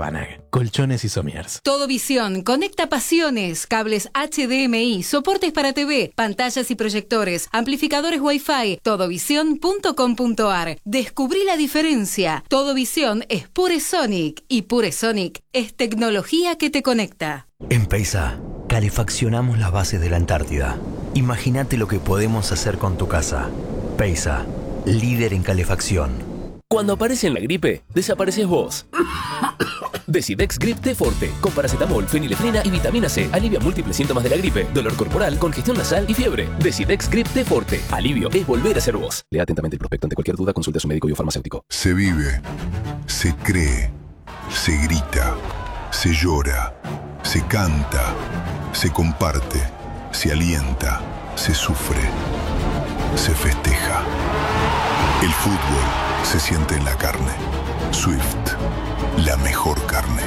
Banag. Colchones y somiers. Todo Visión, conecta pasiones, cables HDMI, soportes para TV, pantallas y proyectores, amplificadores Wi-Fi, todovision.com.ar. Descubrí la diferencia. Todo Visión es Pure Sonic y Pure Sonic es tecnología que te conecta. En Peisa, calefaccionamos las bases de la Antártida. Imagínate lo que podemos hacer con tu casa. Peisa, líder en calefacción. Cuando aparece en la gripe, desapareces vos. Decidex Grip T Forte, con paracetamol, fenilefrina y vitamina C. Alivia múltiples síntomas de la gripe, dolor corporal, congestión nasal y fiebre. Decidex Grip T Forte. Alivio es volver a ser vos. Lea atentamente el prospecto. Ante cualquier duda, consulte a su médico y o farmacéutico. Se vive, se cree, se grita, se llora, se canta, se comparte, se alienta, se sufre, se festeja. El fútbol se siente en la carne. Swift, la mejor carne.